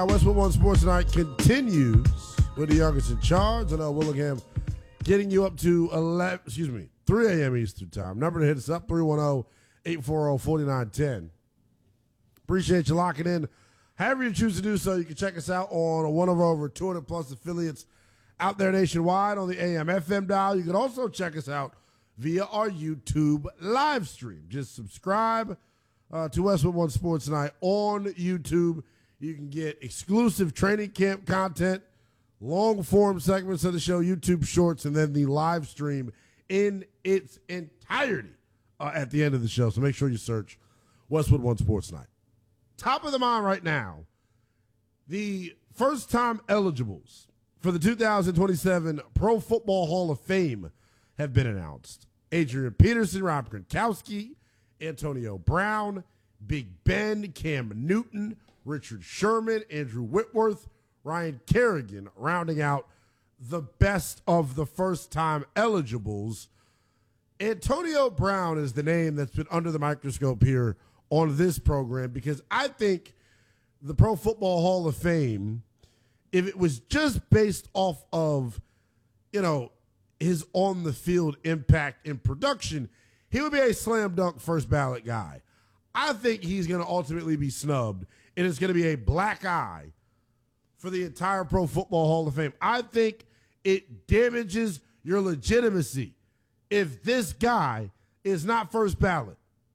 Westwood One Sports Night continues with the youngest in charge, and Willingham getting you up to 3 a.m. Eastern Time. Number to hit us up, 310-840-4910. Appreciate you locking in. However you choose to do so, you can check us out on one of our over 200-plus affiliates out there nationwide on the AM/FM dial. You can also check us out via our YouTube live stream. Just subscribe to Westwood One Sports Night on YouTube. You can get exclusive training camp content, long-form segments of the show, YouTube shorts, and then the live stream in its entirety at the end of the show. So make sure you search Westwood One Sports Night. Top of the mind right now, the first-time eligibles for the 2027 Pro Football Hall of Fame have been announced. Adrian Peterson, Rob Gronkowski, Antonio Brown, Big Ben, Cam Newton, Richard Sherman, Andrew Whitworth, Ryan Kerrigan, rounding out the best of the first-time eligibles. Antonio Brown is the name that's been under the microscope here on this program because I think the Pro Football Hall of Fame, if it was just based off of, his on-the-field impact and production, he would be a slam dunk first ballot guy. I think he's going to ultimately be snubbed, and it's going to be a black eye for the entire Pro Football Hall of Fame. I think it damages your legitimacy if this guy is not first ballot.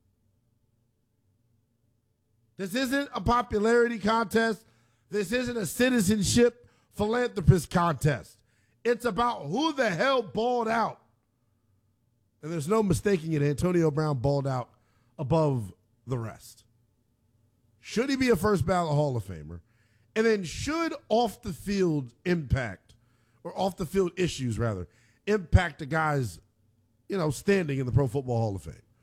This isn't a popularity contest. This isn't a citizenship philanthropist contest. It's about who the hell balled out. And there's no mistaking it. Antonio Brown balled out above the rest. Should he be a first ballot Hall of Famer? And then should off the field issues impact the guys, standing in the Pro Football Hall of Fame?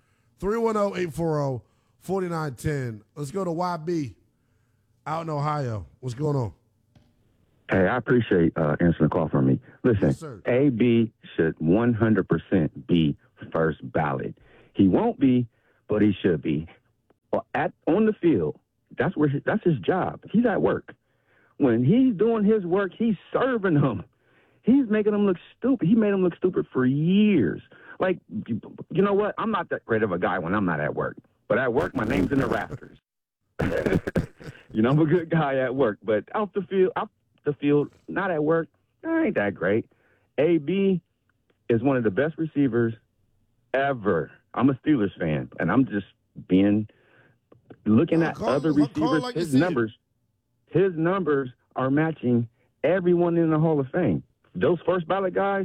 310-840-4910. Let's go to YB out in Ohio. What's going on? Hey, I appreciate answering the call from me. Listen, Yes, AB should 100% be first ballot. He won't be, but he should be. On the field, that's his job. He's at work. When he's doing his work, he's serving them. He's making them look stupid. He made them look stupid for years. Like, you know what? I'm not that great of a guy when I'm not at work. But at work, my name's in the rafters. I'm a good guy at work. But out the field, not at work, I ain't that great. AB is one of the best receivers ever. I'm a Steelers fan, and I'm just looking at other receivers. Like his numbers are matching everyone in the Hall of Fame. Those first ballot guys,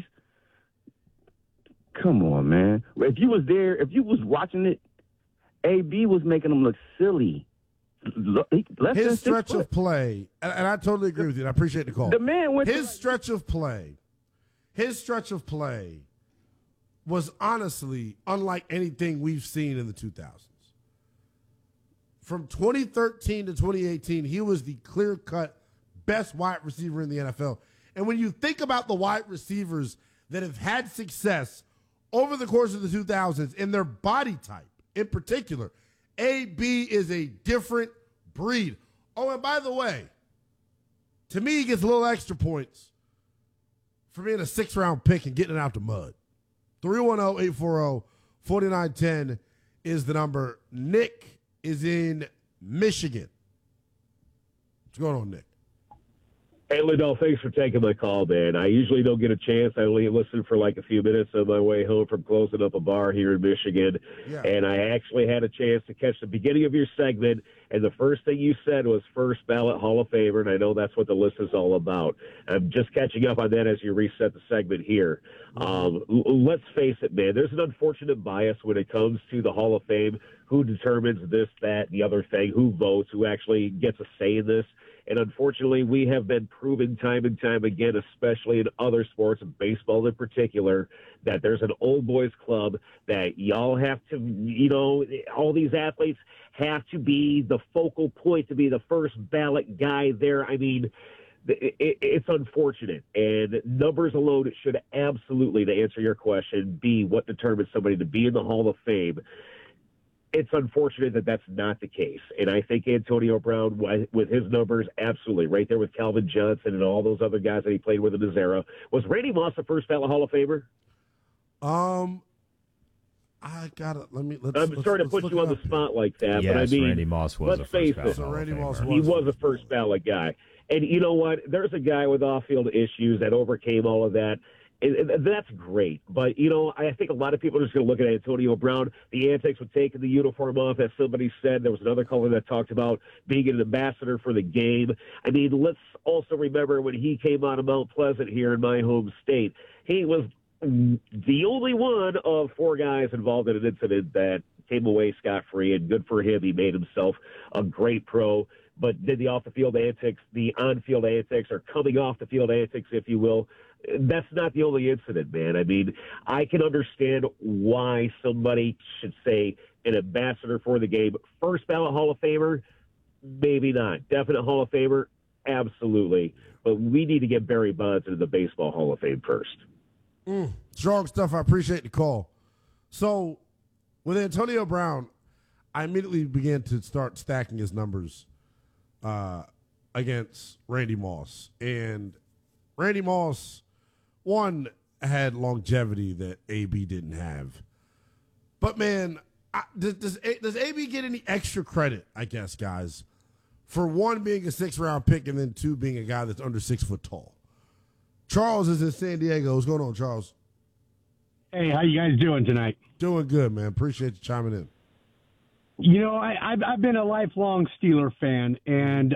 come on, man. If you was there, if you was watching it, AB was making them look silly. His stretch of play, and I totally agree with you. And I appreciate the call. The man went his stretch of play was honestly unlike anything we've seen in the 2000s. From 2013 to 2018, he was the clear-cut best wide receiver in the NFL. And when you think about the wide receivers that have had success over the course of the 2000s in their body type in particular, AB is a different breed. Oh, and by the way, to me, he gets a little extra points for being a 6th-round pick and getting it out the mud. 310-840-4910 is the number. Nick is in Michigan. What's going on, Nick? Hey, Liddell, thanks for taking my call, man. I usually don't get a chance. I only listen for like a few minutes on my way home from closing up a bar here in Michigan. Yeah. And I actually had a chance to catch the beginning of your segment, and the first thing you said was first ballot Hall of Famer, and I know that's what the list is all about. I'm just catching up on that as you reset the segment here. Let's face it, man, there's an unfortunate bias when it comes to the Hall of Fame. Who determines this, that, the other thing, who votes, who actually gets a say in this. And unfortunately, we have been proving time and time again, especially in other sports, baseball in particular, that there's an old boys club that y'all have to, all these athletes have to be the focal point, to be the first ballot guy there. I mean, it's unfortunate. And numbers alone should absolutely, to answer your question, be what determines somebody to be in the Hall of Fame. it's unfortunate that that's not the case. And I think Antonio Brown, with his numbers, absolutely right there with Calvin Johnson and all those other guys that he played with in his era. Was Randy Moss the first ballot Hall of Famer? I gotta I'm sorry to put you on the spot like that, yes, but I mean, Randy Moss was a first ballot Hall of Famer. He was a first ballot guy. And you know what? There's a guy with off-field issues that overcame all of that. That's great. But, you know, I think a lot of people are just going to look at Antonio Brown. The antics with taking the uniform off, as somebody said. There was another caller that talked about being an ambassador for the game. I mean, let's also remember when he came out of Mount Pleasant here in my home state, he was the only one of four guys involved in an incident that came away scot-free, and good for him. He made himself a great pro. But did the off-the-field antics, the on-field antics, or coming off-the-field antics, if you will, that's not the only incident, man. I mean, I can understand why somebody should say an ambassador for the game. First ballot Hall of Famer, maybe not. Definite Hall of Famer, absolutely. But we need to get Barry Bonds into the Baseball Hall of Fame first. Strong stuff. I appreciate the call. So with Antonio Brown, I immediately began to start stacking his numbers against Randy Moss. And Randy Moss, one, had longevity that AB didn't have. But, man, does AB get any extra credit, I guess, guys, for one, being a sixth-round pick, and then two, being a guy that's under 6 foot tall? Charles is in San Diego. What's going on, Charles? Hey, how you guys doing tonight? Doing good, man. Appreciate you chiming in. You know, I've been a lifelong Steeler fan, and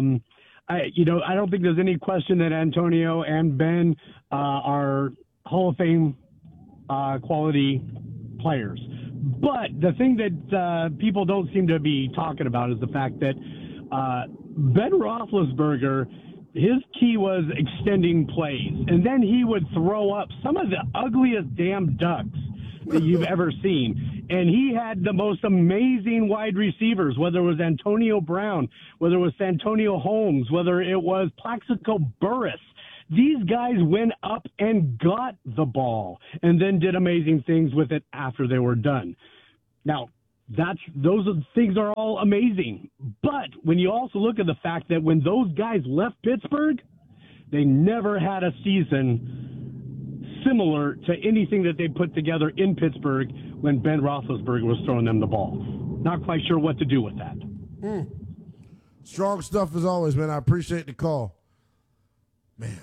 I don't think there's any question that Antonio and Ben are Hall of Fame quality players. But the thing that people don't seem to be talking about is the fact that Ben Roethlisberger, his key was extending plays, and then he would throw up some of the ugliest damn ducks that you've ever seen. And he had the most amazing wide receivers, whether it was Antonio Brown, whether it was Santonio Holmes, whether it was Plaxico Burress. These guys went up and got the ball and then did amazing things with it after they were done. Now, those things are all amazing. But when you also look at the fact that when those guys left Pittsburgh, they never had a season similar to anything that they put together in Pittsburgh when Ben Roethlisberger was throwing them the ball. Not quite sure what to do with that. Strong stuff as always, man. I appreciate the call. Man,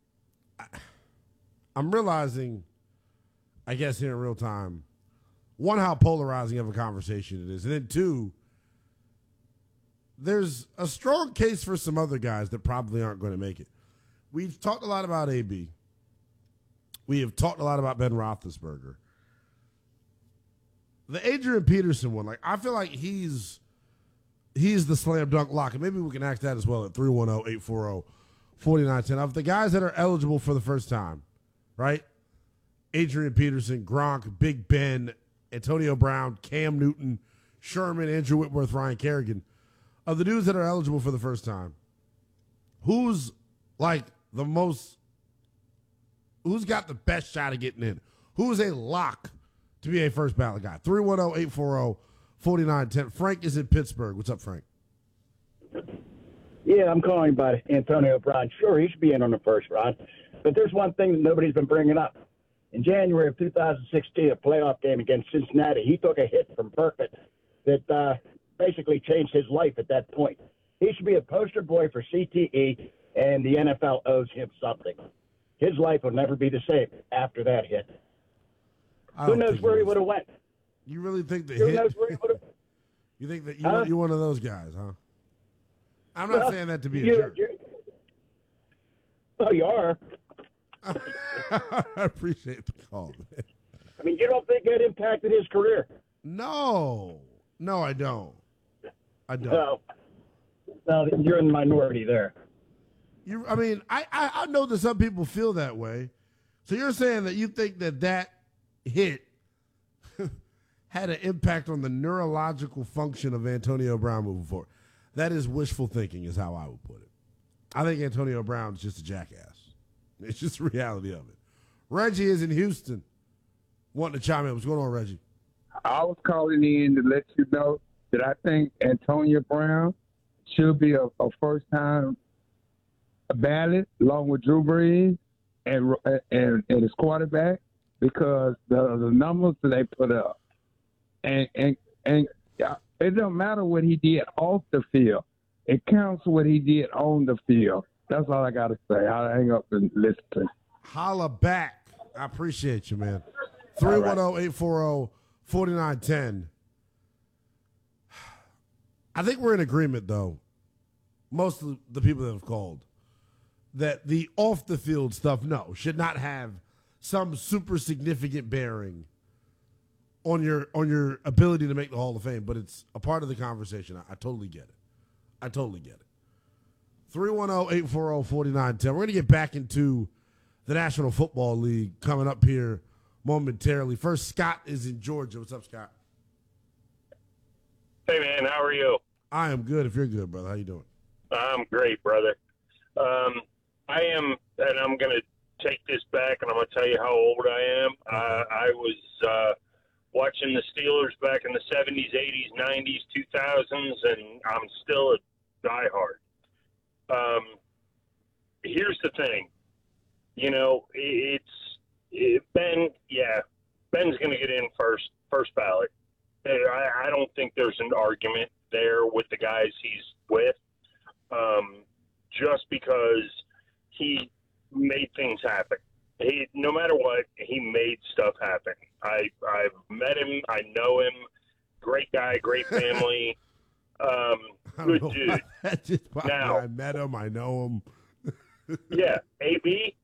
I'm realizing, I guess here in real time, one, how polarizing of a conversation it is, and then two, there's a strong case for some other guys that probably aren't going to make it. We've talked a lot about AB. We have talked a lot about Ben Roethlisberger. The Adrian Peterson one, like, I feel like he's the slam dunk lock, and maybe we can ask that as well at 310-840-4910. Of the guys that are eligible for the first time, right? Adrian Peterson, Gronk, Big Ben, Antonio Brown, Cam Newton, Sherman, Andrew Whitworth, Ryan Kerrigan. Of the dudes that are eligible for the first time, who's like the most, who's got the best shot of getting in? Who is a lock to be a first ballot guy? 310-840-4910. Frank is in Pittsburgh. What's up, Frank? Yeah, I'm calling about Antonio Brown. Sure, he should be in on the first round. But there's one thing that nobody's been bringing up. In January of 2016, a playoff game against Cincinnati, he took a hit from Burkett that basically changed his life at that point. He should be a poster boy for CTE, and the NFL owes him something. His life will never be the same after that hit. Who knows where he would have went? You really think that Who knows where he would have? You think that you're one of those guys, huh? I'm not saying that to be a jerk. Well, you are. I appreciate the call, man. I mean, you don't think that impacted his career? No, I don't. Well, you're in the minority there. I know that some people feel that way. So you're saying that you think that hit had an impact on the neurological function of Antonio Brown moving forward. That is wishful thinking, is how I would put it. I think Antonio Brown's just a jackass. It's just the reality of it. Reggie is in Houston, wanting to chime in. What's going on, Reggie? I was calling in to let you know that I think Antonio Brown should be a first-time ballot along with Drew Brees and his quarterback because the numbers that they put up. And it don't matter what he did off the field. It counts what he did on the field. That's all I got to say. I'll hang up and listen to you. Holla back. I appreciate you, man. 310-840-4910. I think we're in agreement, though, most of the people that have called, that the off-the-field stuff, no, should not have some super significant bearing on your ability to make the Hall of Fame, but it's a part of the conversation. I totally get it. 310-840-4910. We're going to get back into the National Football League coming up here momentarily. First, Scott is in Georgia. What's up, Scott? Hey, man, how are you? I am good. If you're good, brother, how you doing? I'm great, brother. I am, and I'm going to take this back, and I'm going to tell you how old I am. I was watching the Steelers back in the 70s, 80s, 90s, 2000s, and I'm still a diehard. Here's the thing. You know, Ben's going to get in first ballot. I don't think there's an argument there with the guys he's with, just because he made things happen. No matter what, he made stuff happen. I've met him. I know him. Great guy, great family. Good dude. Now, I met him. I know him. Yeah, AB,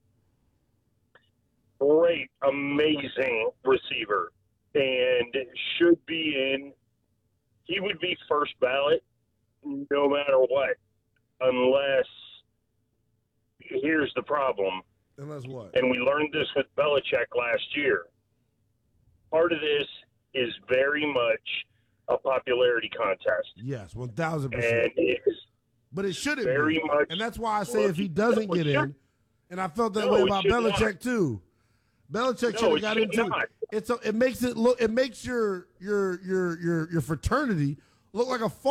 great, amazing receiver, and should be in. He would be first ballot no matter what, unless here's the problem. Unless what? And we learned this with Belichick last year. Part of this is very much a popularity contest. Yes, 1,000%. And but it shouldn't very be. much. And that's why I say if he doesn't get in, and I felt that way about Belichick too. Belichick should have got into it. It makes it look. It makes your fraternity look like a